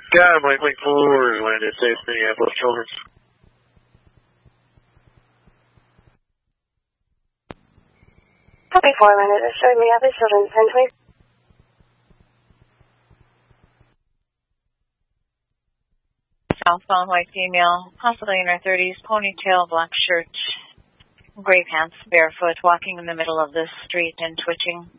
God, Mike 4 is landed safe Minneapolis Children's. Copy 4 landed at showing Minneapolis Children's 1020. Southbound white female, possibly in her 30s, ponytail, black shirt, gray pants, barefoot, walking in the middle of the street and twitching.